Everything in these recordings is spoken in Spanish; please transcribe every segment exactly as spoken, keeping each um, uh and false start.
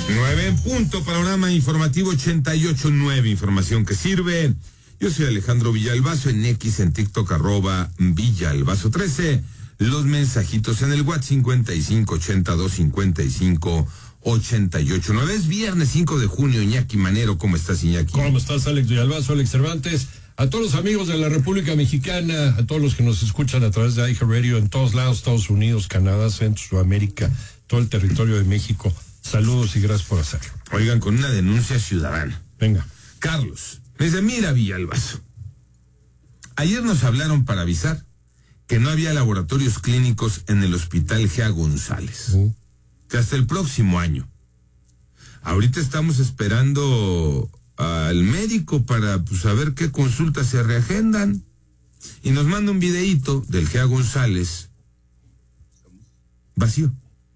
Nueve en punto, panorama informativo ochenta y ocho nueve, información que sirve. Yo soy Alejandro Villalbazo, en X, en TikTok, arroba Villalbazo trece. Los mensajitos en el WhatsApp cincuenta y cinco ochenta y dos cincuenta y cinco ochenta y ocho nueve. Es viernes cinco de junio, Iñaki Manero. ¿Cómo estás, Iñaki? ¿Cómo estás, Alex Villalbazo, Alex Cervantes? A todos los amigos de la República Mexicana, a todos los que nos escuchan a través de iHeartRadio en todos lados, Estados Unidos, Canadá, Centro, Sudamérica, todo el territorio de México. Saludos y gracias por hacerlo. Oigan, con una denuncia ciudadana. Venga. Carlos, me dice, mira, Villalbazo, ayer nos hablaron para avisar que no había laboratorios clínicos en el Hospital Gea González. Uh. Que hasta el próximo año. Ahorita estamos esperando al médico para pues, saber qué consultas se reagendan. Y nos manda un videíto del Gea González vacío.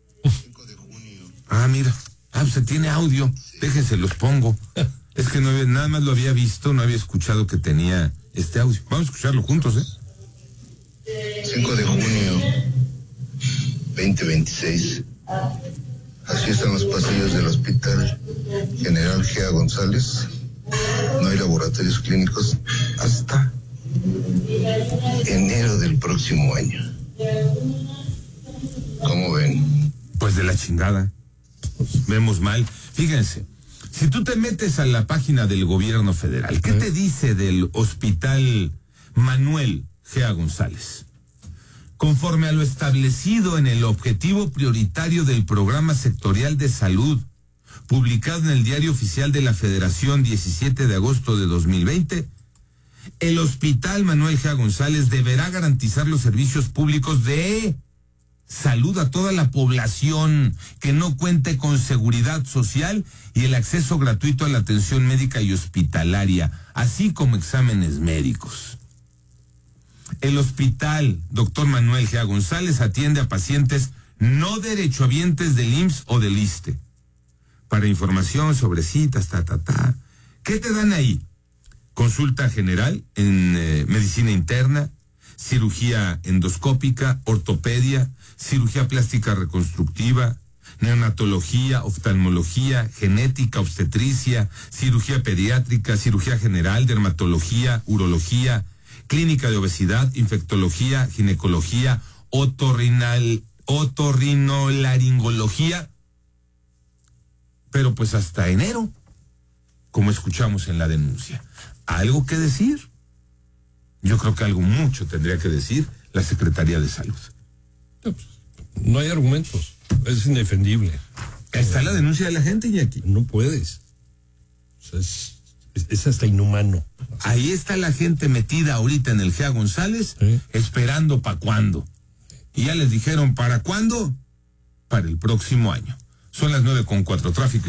Ah, mira. Ah, pues se tiene audio. Déjense, los pongo. Es que no había, nada más lo había visto, no había escuchado que tenía este audio. Vamos a escucharlo juntos, ¿eh? cinco de junio, veinte veintiséis. Así están los pasillos del Hospital General Gea González. No hay laboratorios clínicos hasta enero del próximo año. ¿Cómo ven? Pues de la chingada. Vemos mal. Fíjense, si tú te metes a la página del gobierno federal, ¿qué te dice del Hospital Manuel Gea González? Conforme a lo establecido en el objetivo prioritario del Programa Sectorial de Salud, publicado en el Diario Oficial de la Federación diecisiete de agosto de dos mil veinte, el Hospital Manuel Gea González deberá garantizar los servicios públicos de salud a toda la población que no cuente con seguridad social y el acceso gratuito a la atención médica y hospitalaria, así como exámenes médicos. El hospital Doctor Manuel Gea González atiende a pacientes no derechohabientes del I M S S o del ISSSTE. Para información sobre citas, ta, ta, ta. ¿Qué te dan ahí? Consulta general en eh, medicina interna, cirugía endoscópica, ortopedia, cirugía plástica reconstructiva, neonatología, oftalmología, genética, obstetricia, cirugía pediátrica, cirugía general, dermatología, urología, clínica de obesidad, infectología, ginecología, otorrinal, otorrinolaringología, pero pues hasta enero, como escuchamos en la denuncia. ¿Algo que decir? Yo creo que algo mucho tendría que decir la Secretaría de Salud. No, pues, no hay argumentos, es indefendible. Está la denuncia de la gente, Iñaki. No puedes. O sea, es, es, es hasta inhumano. Ahí está la gente metida ahorita en el Gea González, ¿sí? Esperando para cuándo. Y ya les dijeron, ¿para cuándo? Para el próximo año. Son las nueve con cuatro, tráfico.